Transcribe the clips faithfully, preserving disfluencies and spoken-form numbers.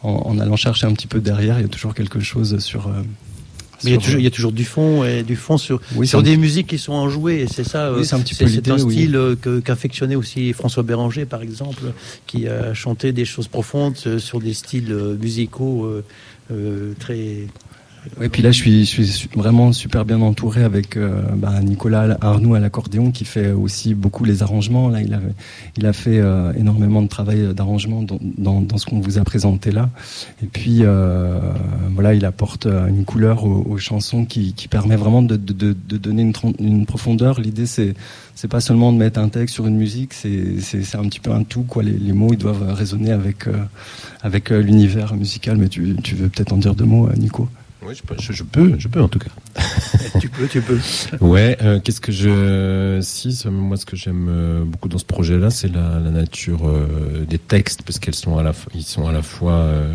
en, en allant chercher un petit peu derrière, il y a toujours quelque chose sur... Euh, Mais il y, a toujours, il y a toujours du fond et du fond sur, oui, sur des musiques qui sont enjouées. Et c'est ça. Oui, c'est un petit c'est, peu c'est l'idée, un style oui. que, qu'affectionnait aussi François Béranger, par exemple, qui a chanté des choses profondes sur des styles musicaux euh, euh, très. Oui, puis là, je suis, je suis vraiment super bien entouré avec euh, bah, Nicolas Arnoux à l'accordéon qui fait aussi beaucoup les arrangements. Là, il a, il a fait euh, énormément de travail d'arrangement dans, dans, dans ce qu'on vous a présenté là. Et puis, euh, voilà, il apporte une couleur aux, aux chansons qui, qui permet vraiment de, de, de donner une, une profondeur. L'idée, c'est, c'est pas seulement de mettre un texte sur une musique, c'est, c'est, c'est un petit peu un tout, quoi. Les, les mots, ils doivent résonner avec, euh, avec l'univers musical. Mais tu, tu veux peut-être en dire deux mots, Nico? Oui, je peux, je, je peux, je peux en tout cas. tu peux, tu peux. Ouais, euh, qu'est-ce que je, si, ça, moi, ce que j'aime euh, beaucoup dans ce projet-là, c'est la, la nature euh, des textes, parce qu'elles sont à la, ils sont à la fois euh,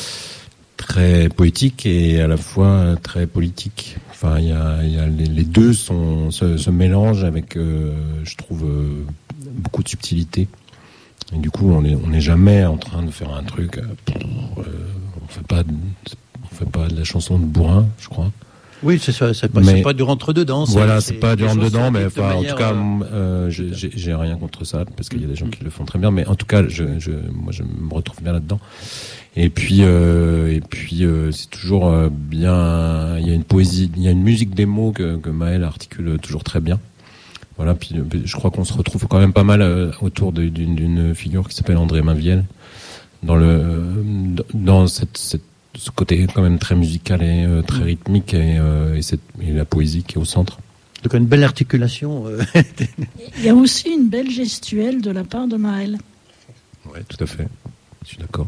très poétiques et à la fois euh, très politiques. Enfin, il y a, il y a les, les deux sont se, se mélangent avec, euh, je trouve, euh, beaucoup de subtilité. Et du coup, on est, on n'est jamais en train de faire un truc. Euh, pour, euh, on fait pas. De, On fait pas de la chanson de bourrin, je crois. Oui, c'est ça. C'est pas, mais, c'est pas du rentre-dedans. Voilà, c'est, c'est pas du rentre-dedans, mais enfin, manière, en tout cas, euh, euh, j'ai, j'ai, j'ai rien contre ça, parce qu'il y a des gens qui le font très bien. Mais en tout cas, je, je, moi, je me retrouve bien là-dedans. Et puis, euh, et puis, euh, c'est toujours bien. Il y a une poésie, il y a une musique des mots que, que Maël articule toujours très bien. Voilà. Puis, je crois qu'on se retrouve quand même pas mal autour de, d'une, d'une figure qui s'appelle André Mainviel, dans le, dans cette, cette ce côté quand même très musical et euh, très rythmique et, euh, et, cette, et la poésie qui est au centre. Donc une belle articulation. Euh... Il y a aussi une belle gestuelle de la part de Maël. Oui, tout à fait. Je suis d'accord.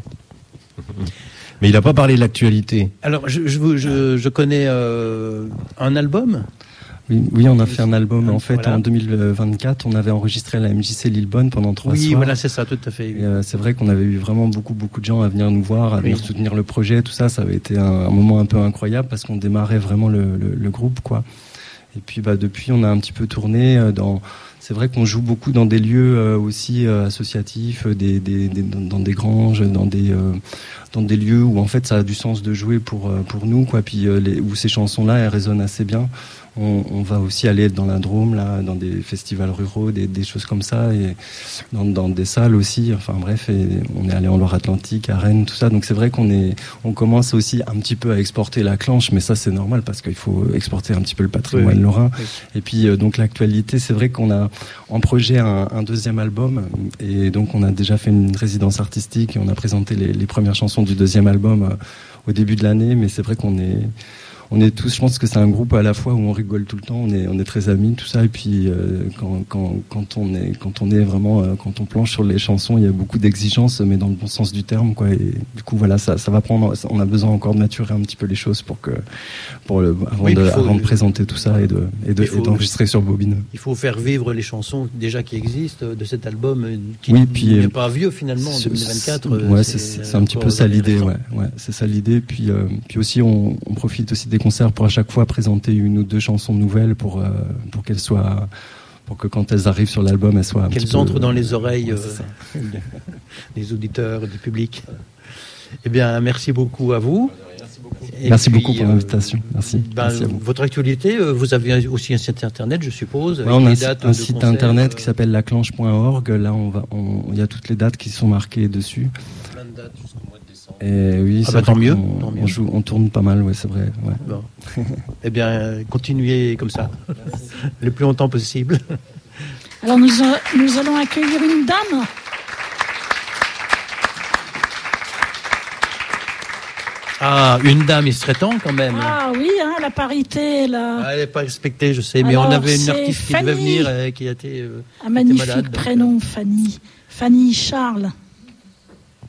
Mais il n'a pas parlé de l'actualité. Alors, je, je, je, je connais euh, un album. Oui, oui, on a fait un album. En fait, voilà. En deux mille vingt-quatre, on avait enregistré à la M J C Lillebonne pendant trois oui, soirs. Oui, voilà, c'est ça, tout à fait. Et, euh, c'est vrai qu'on avait eu vraiment beaucoup, beaucoup de gens à venir nous voir, à venir oui. soutenir le projet, tout ça. Ça avait été un, un moment un peu incroyable parce qu'on démarrait vraiment le, le, le groupe, quoi. Et puis, bah, depuis, on a un petit peu tourné dans. C'est vrai qu'on joue beaucoup dans des lieux euh, aussi euh, associatifs, des, des, des, dans des granges, dans des, euh, dans des lieux où en fait ça a du sens de jouer pour, euh, pour nous, quoi. Puis euh, les, où ces chansons-là, elles résonnent assez bien. On, on va aussi aller dans la Drôme, là, dans des festivals ruraux, des, des choses comme ça, et dans, dans des salles aussi. Enfin bref, et on est allé en Loire-Atlantique, à Rennes, tout ça. Donc c'est vrai qu'on est, on commence aussi un petit peu à exporter la clanche, mais ça c'est normal parce qu'il faut exporter un petit peu le patrimoine oui, oui. lorrain. Oui. Et puis euh, donc l'actualité, c'est vrai qu'on a en projet un, un deuxième album, et donc on a déjà fait une résidence artistique et on a présenté les, les premières chansons du deuxième album euh, au début de l'année. Mais c'est vrai qu'on est On est tous, je pense que c'est un groupe à la fois où on rigole tout le temps, on est, on est très amis, tout ça, et puis euh, quand, quand, quand on est, quand on est vraiment, euh, quand on planche sur les chansons, il y a beaucoup d'exigences, mais dans le bon sens du terme, quoi. Et du coup, voilà, ça, ça va prendre. On a besoin encore de maturer un petit peu les choses pour que, pour le, avant, oui, de, faut, avant de présenter tout ça et de, et de, faut, et d'enregistrer sur bobine. Il faut faire vivre les chansons déjà qui existent de cet album, qui oui, puis, n'est pas vieux finalement en deux mille vingt-quatre. Ouais, c'est, c'est, c'est un petit peu ça l'idée, ouais, ouais, c'est ça l'idée. Puis, euh, puis aussi, on, on profite aussi des concerts pour à chaque fois présenter une ou deux chansons nouvelles pour euh, pour qu'elles soient, pour que quand elles arrivent sur l'album, elles soient un qu'elles petit entrent peu, dans les oreilles ouais, euh, des auditeurs, du public. Eh bien, merci beaucoup à vous. Merci beaucoup, merci puis, beaucoup pour l'invitation. Merci. Ben, merci à vous. Votre actualité, vous avez aussi un site internet, je suppose. Ouais, on a dates un site concerts, internet euh... qui s'appelle la clanche point org. Là, on va, on, il y a toutes les dates qui sont marquées dessus. Plein de dates jusqu'au mois de décembre. Et oui, ah bah, tant, mieux, on, tant mieux. On, joue, on tourne pas mal, ouais, c'est vrai. Ouais. Bon. Eh bien, continuez comme ça, le plus longtemps possible. Alors, nous, a, nous allons accueillir une dame. Ah, une dame, il serait temps quand même. Ah oui, hein, la parité, là. Ah, elle n'est pas respectée, je sais, mais Alors, on avait une artiste qui Fanny. devait venir, euh, qui a été, euh, un magnifique malade, prénom, Fanny. Fanny Charles.